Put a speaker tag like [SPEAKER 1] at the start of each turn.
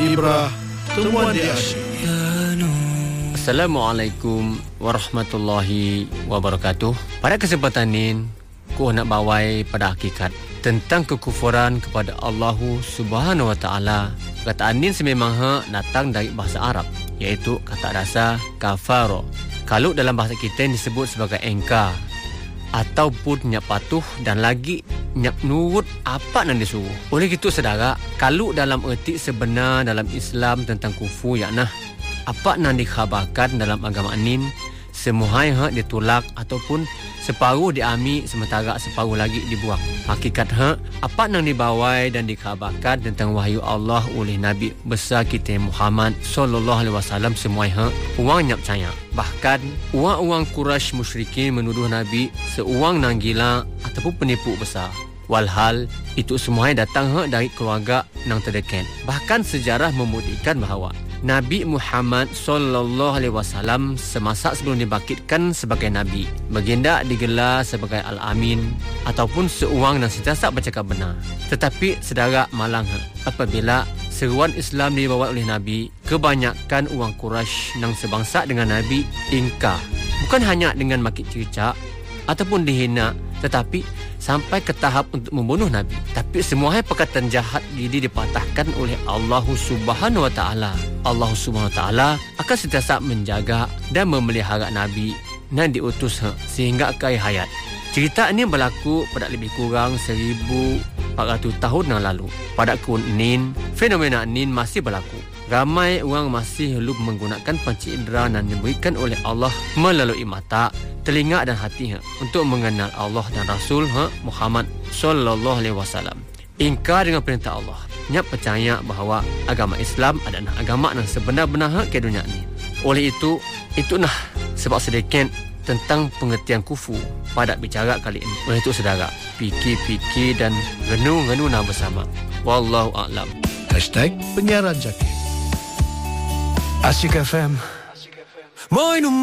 [SPEAKER 1] Ibrah Temuan di Asyik.
[SPEAKER 2] Assalamualaikum warahmatullahi wabarakatuh. Pada kesempatan ini, ku nak bawai pada hakikat tentang kekufuran kepada Allah Subhanahu Wa Taala. Kataan ini sememangnya datang dari bahasa Arab, iaitu kata dasar kafaro. Kalau dalam bahasa kita disebut sebagai engkar, ataupun nyak patuh dan lagi nyak nurut apa yang disuruh. Oleh itu saudara, kalau dalam erti sebenar dalam Islam tentang kufur, yaknah apa yang dikhabarkan dalam agama ini, semua hak ditolak ataupun separuh diambil sementara separuh lagi dibuang. Hakikat hak apa yang dibawai dan dikhabarkan tentang wahyu Allah oleh Nabi besar kita Muhammad sallallahu alaihi wasallam, semua hak orang nyap percaya. Bahkan orang-orang Quraisy musyrikin menuduh Nabi seorang nang gila ataupun penipu besar. Walhal itu semua datang dari keluarga nang terdekat. Bahkan sejarah membuktikan bahawa Nabi Muhammad sallallahu alaihi wasallam semasa sebelum dibangkitkan sebagai nabi, baginda digelar sebagai Al-Amin ataupun seorang yang sentiasa bercakap benar. Tetapi saudara malang apabila seruan Islam dibawa oleh Nabi, kebanyakan orang Quraisy yang sebangsa dengan Nabi ingkar. Bukan hanya dengan makit cercak ataupun dihina, tetapi sampai ke tahap untuk membunuh Nabi. Tapi semua perkataan jahat ini dipatahkan oleh Allah Subhanahu Wa Taala. Allah Subhanahu Wa Taala akan sentiasa menjaga dan memelihara Nabi dan diutus sehingga akhir hayat. Cerita ini berlaku pada lebih kurang 1400 tahun yang lalu. Pada kurun ini, fenomena ini masih berlaku. Ramai orang masih belum menggunakan panca indera yang diberikan oleh Allah melalui mata, telinga dan hati untuk mengenal Allah dan Rasul Muhammad sallallahu alaihi wasallam. Ingkar dengan perintah Allah. Nyak percaya bahawa agama Islam adalah agama yang sebenar-benar ke dunia ini. Oleh itu, itulah sebab sedikit tentang pengertian kufur pada bicara kali ini. Oleh itu saudara, fikir-fikir dan renung-renung bersama. Wallahu a'lam.
[SPEAKER 1] #penyiaran Jaki.
[SPEAKER 3] Asyik FM.